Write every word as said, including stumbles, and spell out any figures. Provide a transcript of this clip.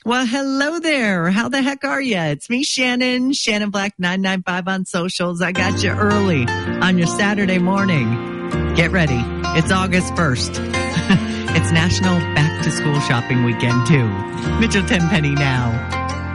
Well, hello there. How the heck are you? It's me, Shannon, Shannon Black nine nine five on socials. I got you early on your Saturday morning. Get ready. It's August first. It's National Back to School Shopping Weekend, too. Mitchell Tenpenny now.